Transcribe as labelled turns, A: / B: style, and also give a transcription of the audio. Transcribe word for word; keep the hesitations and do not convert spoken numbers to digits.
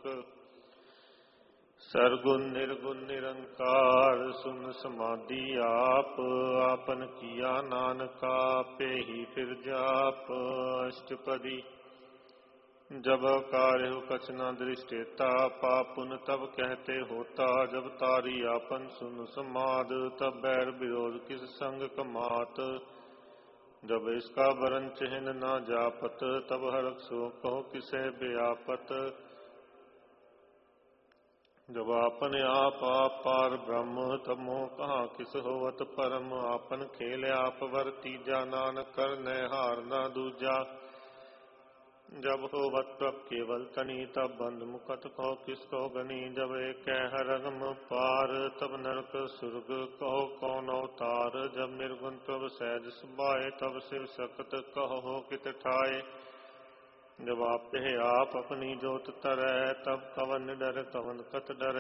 A: ਨਾਨਕ ਸਰਗੁਣ ਨਿਰਗੁਣ ਨਿਰੰਕਾਰ ਸੁਨ ਸਮਾਧੀ ਆਪ ਆਪਨ ਕੀਆ ਨਾਨਕਾ ਆਪੇ ਹੀ ਫਿਰ ਜਾਪ ਅਸ਼ਟਪਦੀ जब कार्य कछ न दृष्टेता पापुन तब कहते होता जब तारी आपन सुन समाद तब बैर विरोध किस संग कमात जब इसका वरण चिन्ह न जापत तब हरक सो कहो किसे व्यापत जब आपने आप आप पार ब्रह्म तब मोह कहाँ किस होवत परम आपन खेल आप वर तीजा नानक कर न हार न दूजा जब होवत प्रभ केवल तनी तब बंद मुकत कहो किसको गनी जब एक हर अगम पार तब नरक सुर्ग कहो कौन अवतार जब निर्गुण प्रभ सहज सुभाए तब शिव सकत कहो कित ठाए जब आप आप अपनी जोत तरह तब कवन डर कवन कत डर